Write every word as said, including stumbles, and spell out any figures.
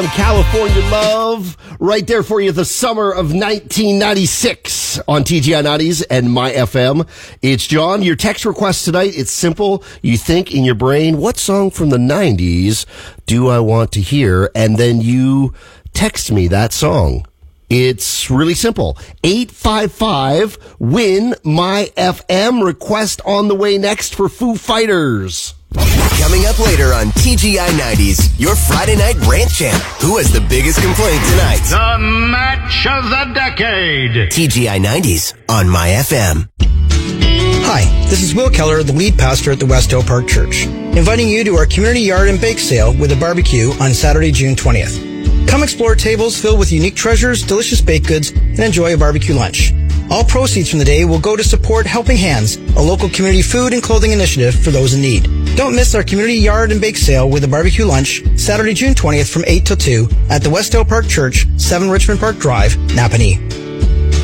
California Love, right there for you, the summer of nineteen ninety-six on T G I nineties and My F M. It's John. Your text request tonight, it's simple. You think in your brain, what song from the nineties do I want to hear? And then you text me that song. It's really simple. eight five five, win My F M. Request on the way next for Foo Fighters. Coming up later on T G I nineties, your Friday night rant champ. Who has the biggest complaint tonight? The match of the decade. T G I nineties on My F M. Hi, this is Will Keller, the lead pastor at the West Hill Park Church, inviting you to our community yard and bake sale with a barbecue on Saturday, June twentieth. Come explore tables filled with unique treasures, delicious baked goods, and enjoy a barbecue lunch. All proceeds from the day will go to support Helping Hands, a local community food and clothing initiative for those in need. Don't miss our community yard and bake sale with a barbecue lunch Saturday, June twentieth from eight till two at the West Hill Park Church, seven Richmond Park Drive, Napanee.